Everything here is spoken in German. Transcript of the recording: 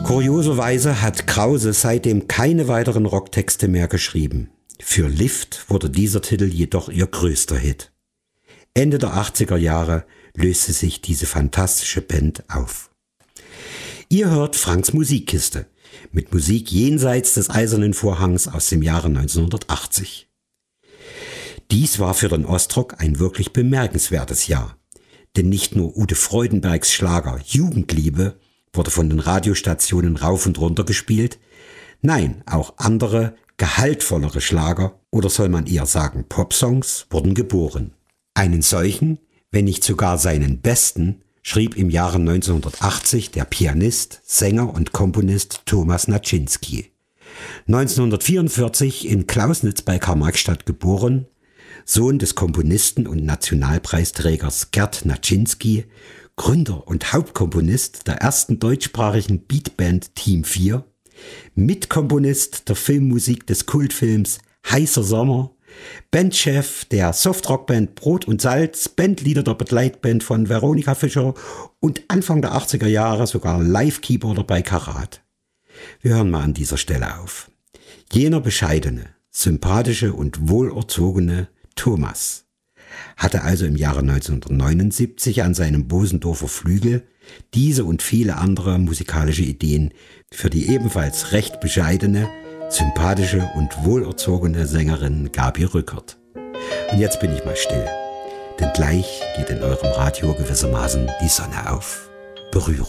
Kurioserweise hat Krause seitdem keine weiteren Rocktexte mehr geschrieben. Für Lift wurde dieser Titel jedoch ihr größter Hit. Ende der 80er Jahre löste sich diese fantastische Band auf. Ihr hört Franks Musikkiste mit Musik jenseits des Eisernen Vorhangs aus dem Jahre 1980. Dies war für den Ostrock ein wirklich bemerkenswertes Jahr, denn nicht nur Ute Freudenbergs Schlager Jugendliebe wurde von den Radiostationen rauf und runter gespielt, nein, auch andere, gehaltvollere Schlager, oder soll man eher sagen Popsongs, wurden geboren. Einen solchen, wenn nicht sogar seinen besten, schrieb im Jahre 1980 der Pianist, Sänger und Komponist Thomas Naczynski. 1944 in Klausnitz bei Karl-Marx-Stadt geboren, Sohn des Komponisten und Nationalpreisträgers Gerd Naczynski, Gründer und Hauptkomponist der ersten deutschsprachigen Beatband Team 4, Mitkomponist der Filmmusik des Kultfilms Heißer Sommer, Bandchef der Softrockband Brot und Salz, Bandleader der Begleitband von Veronika Fischer und Anfang der 80er Jahre sogar Live-Keyboarder bei Karat. Wir hören mal an dieser Stelle auf. Jener bescheidene, sympathische und wohlerzogene Thomas hatte also im Jahre 1979 an seinem Bosendorfer Flügel diese und viele andere musikalische Ideen für die ebenfalls recht bescheidene, sympathische und wohlerzogene Sängerin Gabi Rückert. Und jetzt bin ich mal still, denn gleich geht in eurem Radio gewissermaßen die Sonne auf. Berührung.